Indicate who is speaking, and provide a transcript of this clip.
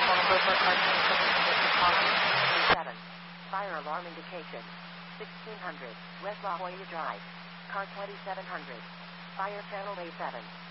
Speaker 1: 7. Fire alarm indication. 1600, West La Jolla Drive. Car 2700. Fire channel A7.